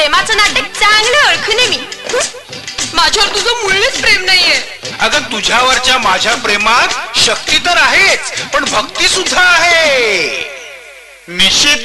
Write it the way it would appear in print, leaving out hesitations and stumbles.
प्रेमाचं नाटक चांगलं ओळखून मी. माझ्यावर तुझं मुळीच प्रेम नाहीये. अगं तुझ्यावरच्या माझ्या प्रेमात शक्ती तर आहेच, पण भक्ती सुद्धा आहे. निश्चित